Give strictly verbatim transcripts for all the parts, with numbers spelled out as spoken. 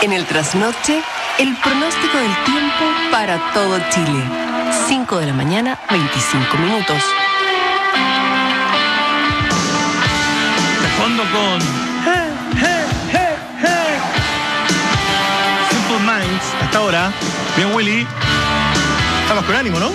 En el trasnoche, el pronóstico del tiempo para todo Chile. cinco de la mañana, veinticinco minutos. De fondo con hey, hey, hey, hey. Simple Minds, hasta ahora. Bien, Willy. Estamos con ánimo, ¿no?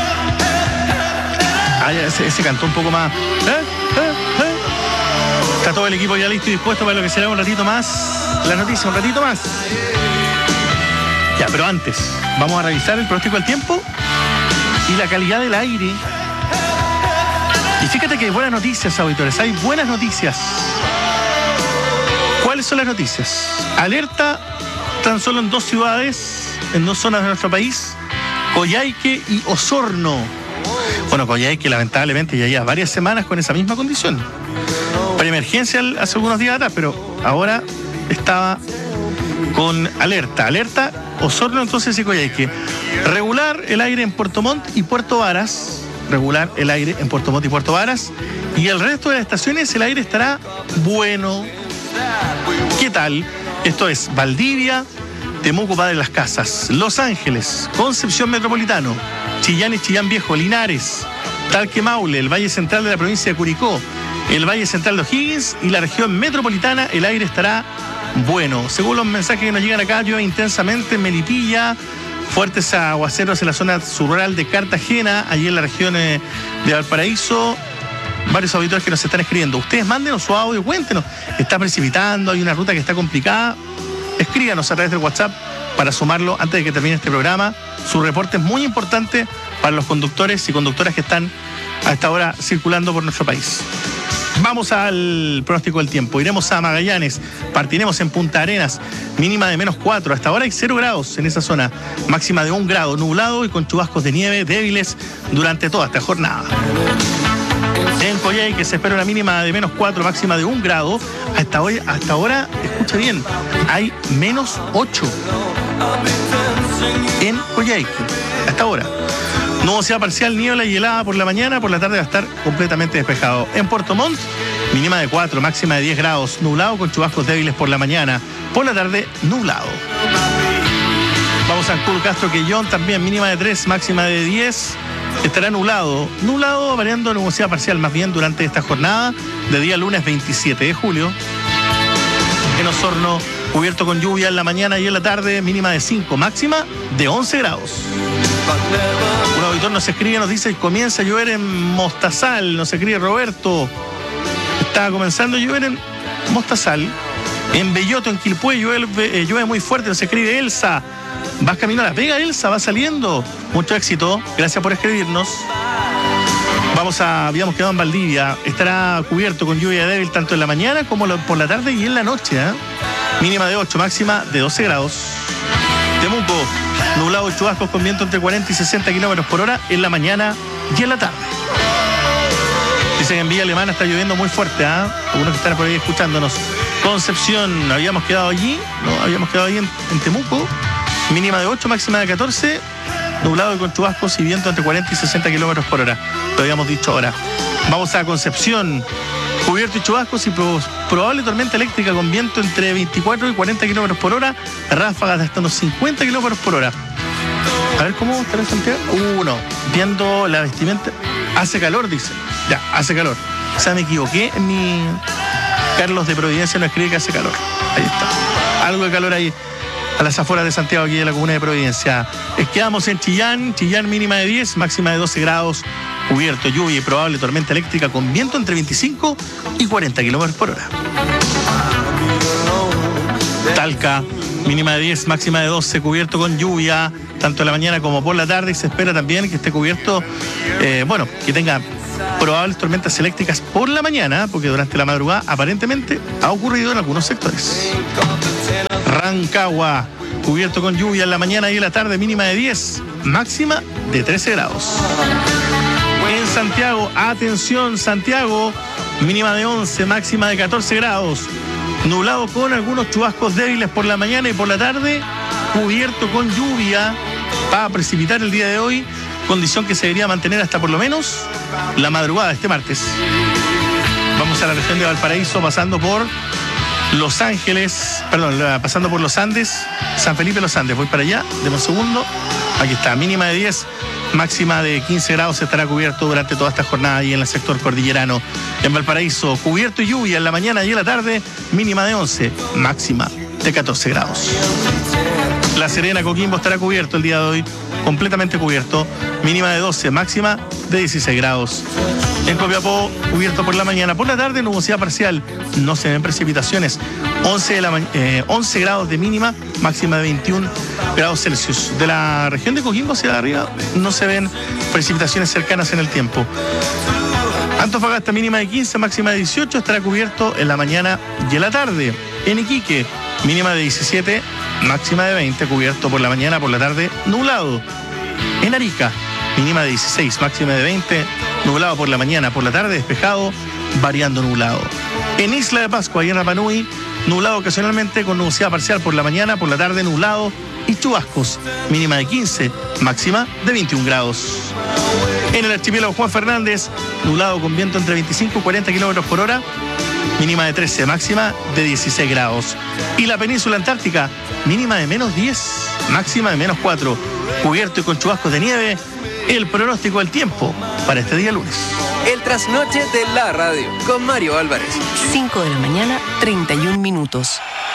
Ah, ya, ese, ese cantó un poco más. Eh, eh, eh. Está todo el equipo ya listo y dispuesto para lo que será un ratito más. La noticia, un ratito más. Ya, pero antes, vamos a revisar el pronóstico del tiempo y la calidad del aire. Y fíjate que hay buenas noticias, auditores. Hay buenas noticias. ¿Cuáles son las noticias? Alerta tan solo en dos ciudades, en dos zonas de nuestro país: Coyhaique y Osorno. Bueno, Coyhaique lamentablemente ya lleva varias semanas con esa misma condición. Preemergencia hace algunos días atrás, pero ahora estaba con alerta. Alerta Osorno entonces y Coyhaique. Regular el aire en Puerto Montt y Puerto Varas. Regular el aire en Puerto Montt y Puerto Varas. Y el resto de las estaciones el aire estará bueno. ¿Qué tal? Esto es Valdivia, Temuco, Padre Las Casas, Los Ángeles, Concepción Metropolitano, Chillán y Chillán Viejo, Linares, Talque Maule, el Valle Central de la provincia de Curicó, el Valle Central de O'Higgins y la región metropolitana, el aire estará bueno. Según los mensajes que nos llegan acá, llueve intensamente en Melipilla, fuertes aguaceros en la zona rural de Cartagena, allí en la región de Valparaíso. Varios auditores que nos están escribiendo. Ustedes mándenos su audio, cuéntenos. Está precipitando, hay una ruta que está complicada. Escríbanos a través del WhatsApp para sumarlo antes de que termine este programa. Su reporte es muy importante para los conductores y conductoras que están a esta hora circulando por nuestro país. Vamos al pronóstico del tiempo. Iremos a Magallanes, partiremos en Punta Arenas, mínima de menos cuatro. Hasta ahora hay cero grados en esa zona, máxima de un grado, nublado y con chubascos de nieve débiles durante toda esta jornada. En Coyhaique se espera una mínima de menos cuatro, máxima de un grado. Hasta hoy, hasta ahora, escucha bien, hay menos ocho en Coyhaique. Hasta ahora. Nubosidad parcial, niebla y helada por la mañana, por la tarde va a estar completamente despejado. En Puerto Montt, mínima de cuatro, máxima de diez grados, nublado con chubascos débiles por la mañana, por la tarde nublado. Vamos a Curro Castro Quellón, también mínima de tres, máxima de diez, estará nublado, nublado variando nubosidad parcial más bien durante esta jornada de día lunes veintisiete de julio. En Osorno, cubierto con lluvia en la mañana y en la tarde, mínima de cinco, máxima de once grados. Un auditor nos escribe, nos dice, comienza a llover en Mostazal, nos escribe Roberto. Está comenzando a llover en Mostazal. En Belloto, en Quilpué, llueve, eh, llueve muy fuerte, nos escribe Elsa. Vas camino a La Pega, Elsa, va saliendo. Mucho éxito, gracias por escribirnos. Vamos a, habíamos quedado en Valdivia. Estará cubierto con lluvia débil tanto en la mañana como por la tarde y en la noche, ¿eh? Mínima de ocho, máxima de doce grados. Temuco, nublado, chubascos con viento entre cuarenta y sesenta kilómetros por hora en la mañana y en la tarde. Dicen que en Villa Alemana está lloviendo muy fuerte, ¿ah? ¿eh? Algunos que están por ahí escuchándonos. Concepción, habíamos quedado allí, ¿no? Habíamos quedado ahí en, en Temuco. Mínima de ocho, máxima de catorce. Nublado y con chubascos y viento entre cuarenta y sesenta kilómetros por hora. Lo habíamos dicho ahora. Vamos a Concepción. Cubierto y chubascos y pro, probable tormenta eléctrica con viento entre veinticuatro y cuarenta kilómetros por hora, ráfagas de hasta unos cincuenta kilómetros por hora. A ver cómo está en Santiago. Uno, viendo la vestimenta. Hace calor, dice. Ya, hace calor. O sea, me equivoqué en mi. Carlos de Providencia no escribe que hace calor. Ahí está. Algo de calor ahí a las afueras de Santiago, aquí de la comuna de Providencia. Quedamos en Chillán, Chillán mínima de diez, máxima de doce grados, cubierto, lluvia y probable tormenta eléctrica con viento entre veinticinco y cuarenta kilómetros por hora. Talca, mínima de diez, máxima de doce, cubierto con lluvia, tanto en la mañana como por la tarde, y se espera también que esté cubierto, eh, bueno, que tenga probables tormentas eléctricas por la mañana, porque durante la madrugada aparentemente ha ocurrido en algunos sectores. Rancagua, cubierto con lluvia en la mañana y en la tarde, mínima de diez, máxima de trece grados. En Santiago, atención Santiago, mínima de once, máxima de catorce grados. Nublado con algunos chubascos débiles por la mañana y por la tarde, cubierto con lluvia, va a precipitar el día de hoy, condición que se debería mantener hasta por lo menos la madrugada de este martes. Vamos a la región de Valparaíso, pasando por Los Ángeles, perdón, pasando por los Andes, San Felipe Los Andes, voy para allá, deme un segundo, aquí está, mínima de diez, máxima de quince grados, estará cubierto durante toda esta jornada ahí en el sector cordillerano. En Valparaíso, cubierto y lluvia en la mañana y en la tarde, mínima de once, máxima de catorce grados. La Serena, Coquimbo estará cubierto el día de hoy, completamente cubierto, mínima de doce, máxima de dieciséis grados. En Copiapó, cubierto por la mañana, por la tarde, nubosidad parcial, no se ven precipitaciones, once, de la ma- eh, once grados de mínima, máxima de veintiún grados Celsius. De la región de Coquimbo hacia arriba no se ven precipitaciones cercanas en el tiempo. Antofagasta, mínima de quince, máxima de dieciocho, estará cubierto en la mañana y en la tarde. En Iquique, mínima de diecisiete, máxima de veinte, cubierto por la mañana, por la tarde, nublado. En Arica, mínima de dieciséis, máxima de veinte, nublado por la mañana, por la tarde, despejado, variando nublado. En Isla de Pascua y en Rapa Nui, nublado ocasionalmente con nubosidad parcial por la mañana, por la tarde, nublado y chubascos, mínima de quince, máxima de veintiún grados. En el archipiélago Juan Fernández, nublado con viento entre veinticinco y cuarenta kilómetros por hora, mínima de trece, máxima de dieciséis grados. Y la península antártica, mínima de menos diez, máxima de menos cuatro, cubierto y con chubascos de nieve. El pronóstico del tiempo para este día lunes. El trasnoche de la radio con Mario Álvarez. cinco de la mañana, treinta y un minutos.